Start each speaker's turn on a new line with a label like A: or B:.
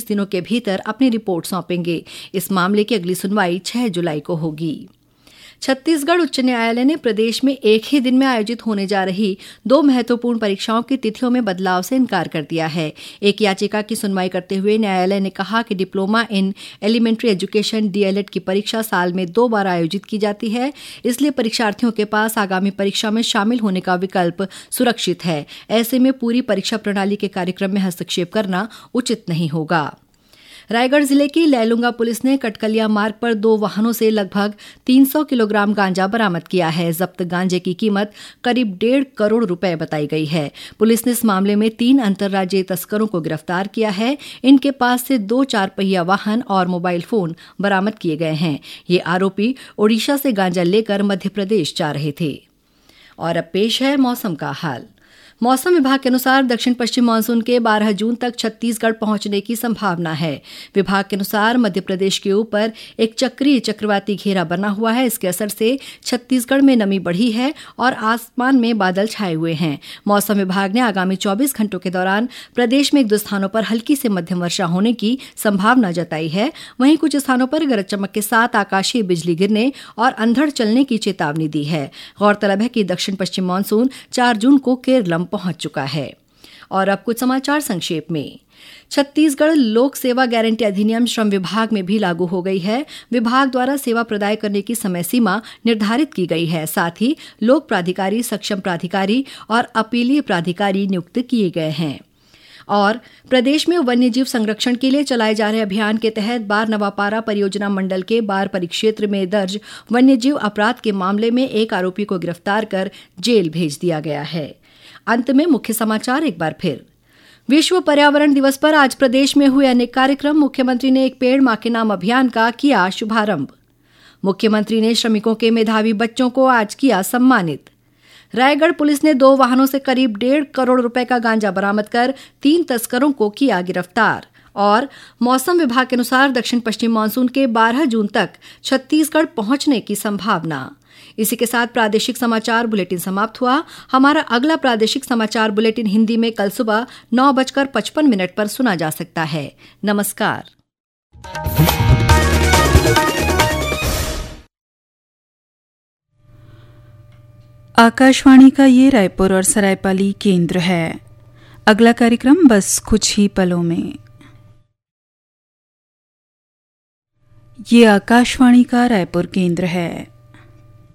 A: 30 दिनों के भीतर अपनी रिपोर्ट सौंपेंगे। इस मामले की अगली सुनवाई 6 जुलाई को होगी। छत्तीसगढ़ उच्च न्यायालय ने प्रदेश में एक ही दिन में आयोजित होने जा रही 2 महत्वपूर्ण परीक्षाओं की तिथियों में बदलाव से इनकार कर दिया है। एक याचिका की सुनवाई करते हुए न्यायालय ने कहा कि diploma in elementary education DELED की परीक्षा साल में 2 बार आयोजित की जाती है, इसलिए परीक्षार्थियों के पास आगामी परीक्षा में शामिल होने का विकल्प सुरक्षित है। ऐसे में पूरी परीक्षा प्रणाली के कार्यक्रम में हस्तक्षेप करना उचित नहीं होगा। रायगढ़ जिले की लैलूंगा पुलिस ने कटकलिया मार्ग पर 2 वाहनों से लगभग 300 किलोग्राम गांजा बरामद किया है। जब्त गांजे की कीमत करीब 1.5 करोड़ रुपए बताई गई है। पुलिस ने इस मामले में 3 अंतर्राज्यीय तस्करों को गिरफ्तार किया है। इनके पास से 2 4 पहिया वाहन और मोबाइल फोन बरामद किए गए हैं। ये आरोपी ओडिशा से गांजा लेकर मध्य प्रदेश जा रहे थे। और अब पेश है मौसम का हाल। मौसम विभाग के अनुसार दक्षिण पश्चिम मानसून के 12 जून तक छत्तीसगढ़ पहुंचने की संभावना है। विभाग के अनुसार मध्य प्रदेश के ऊपर एक चक्रीय चक्रवाती घेरा बना हुआ है। इसके असर से छत्तीसगढ़ में नमी बढ़ी है और आसमान में बादल छाए हुए हैं। मौसम विभाग ने आगामी 24 घंटों के दौरान प्रदेश में 1-2 स्थानों पर हल्की से मध्यम वर्षा होने की संभावना जताई है। वहीं कुछ स्थानों पर गरज चमक के साथ आकाशीय बिजली गिरने और अंधड़ चलने की चेतावनी दी है। गौरतलब है कि दक्षिण पश्चिम मानसून 4 जून को केरलम पहुंच चुका है। और अब कुछ समाचार संक्षेप में। छत्तीसगढ़ लोक सेवा गारंटी अधिनियम श्रम विभाग में भी लागू हो गई है। विभाग द्वारा सेवा प्रदाय करने की समय सीमा निर्धारित की गई है। साथ ही लोक प्राधिकारी, सक्षम प्राधिकारी और अपीलीय प्राधिकारी नियुक्त किए गए हैं। और प्रदेश में वन्यजीव संरक्षण के लिए चलाए जा रहे अभियान के तहत बार नवापारा परियोजना मंडल के बार परिक्षेत्र में दर्ज वन्यजीव अपराध के मामले में एक आरोपी को गिरफ्तार कर जेल भेज दिया गया है। अंत में मुख्य समाचार एक बार फिर। विश्व पर्यावरण दिवस पर आज प्रदेश में हुए अनेक कार्यक्रम। मुख्यमंत्री ने एक पेड़ मां के नाम अभियान का किया शुभारंभ। मुख्यमंत्री ने श्रमिकों के मेधावी बच्चों को आज किया सम्मानित। रायगढ़ पुलिस ने 2 वाहनों से करीब 1.5 करोड़ रुपए का गांजा बरामद कर 3 तस्करों को किया गिरफ्तार। और मौसम विभाग के अनुसार दक्षिण पश्चिम मानसून के 12 जून तक छत्तीसगढ़ पहुंचने की संभावना। इसी के साथ प्रादेशिक समाचार बुलेटिन समाप्त हुआ। हमारा अगला प्रादेशिक समाचार बुलेटिन हिंदी में कल सुबह 9:55 पर सुना जा सकता है। नमस्कार।
B: आकाशवाणी का ये रायपुर और सरायपाली केंद्र है। अगला कार्यक्रम बस कुछ ही पलों में। ये आकाशवाणी का रायपुर केंद्र है।